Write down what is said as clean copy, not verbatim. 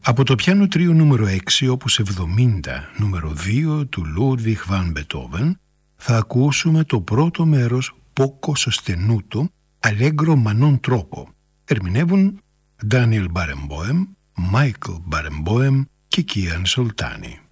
Από το πιάνο τρίο νούμερο 6 opus 70 νούμερο 2 του Ludwig van Beethoven θα ακούσουμε το πρώτο μέρος Poco sostenuto Allegro ma non troppo. Ερμηνεύουν Daniel Barenboim, Michael Barenboim και Kian Soltani.